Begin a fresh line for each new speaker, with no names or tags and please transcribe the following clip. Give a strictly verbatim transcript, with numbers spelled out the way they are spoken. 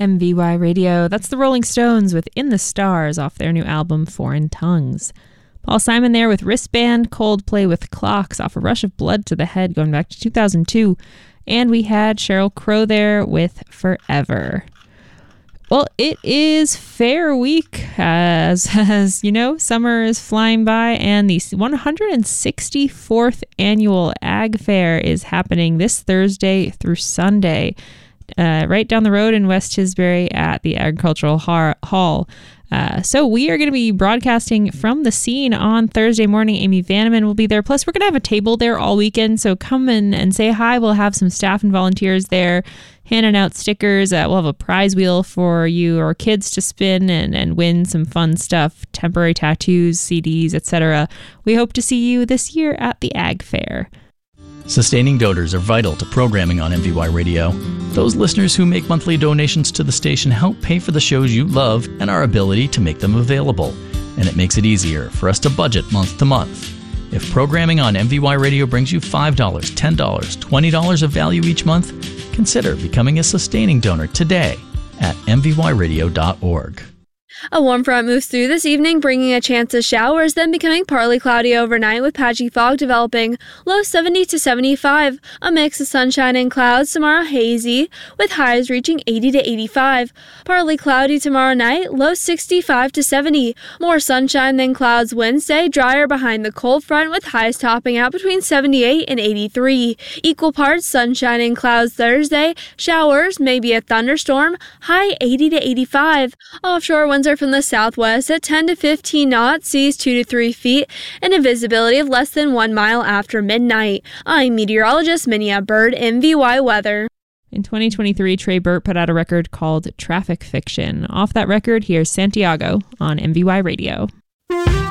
M V Y Radio. That's the Rolling Stones with In the Stars off their new album, Foreign Tongues. Paul Simon there with Wristband, Coldplay with Clocks off A Rush of Blood to the Head going back to two thousand two. And we had Sheryl Crow there with Forever. Well, it is Fair Week, as, as you know, summer is flying by, and the one hundred sixty-fourth Annual Ag Fair is happening this Thursday through Sunday, uh, right down the road in West Tisbury at the Agricultural ha- Hall. Uh, so we are going to be broadcasting from the scene on Thursday morning. Amy Vanneman will be there. Plus, we're going to have a table there all weekend. So come in and say hi. We'll have some staff and volunteers there handing out stickers. Uh, we'll have a prize wheel for you or kids to spin and, and win some fun stuff, temporary tattoos, C Ds, et cetera. We hope to see you this year at the Ag Fair.
Sustaining donors are vital to programming on M V Y Radio. Those listeners who make monthly donations to the station help pay for the shows you love and our ability to make them available. And it makes it easier for us to budget month to month. If programming on M V Y Radio brings you five dollars, ten dollars, twenty dollars of value each month, consider becoming a sustaining donor today at m v y radio dot org.
A warm front moves through this evening, bringing a chance of showers, then becoming partly cloudy overnight with patchy fog developing. Low seventy to seventy-five. A mix of sunshine and clouds. Tomorrow hazy, with highs reaching eighty to eighty-five. Partly cloudy tomorrow night. Low sixty-five to seventy. More sunshine than clouds Wednesday. Drier behind the cold front with highs topping out between seventy-eight and eighty-three. Equal parts sunshine and clouds Thursday. Showers, maybe a thunderstorm. High eighty to eighty-five. Offshore winds are from the southwest at ten to fifteen knots, seas two to three feet, and a visibility of less than one mile after midnight. I'm meteorologist Minia Bird, M V Y Weather.
In twenty twenty-three, Trey Burt put out a record called Traffic Fiction. Off that record, here's Santiago on M V Y Radio.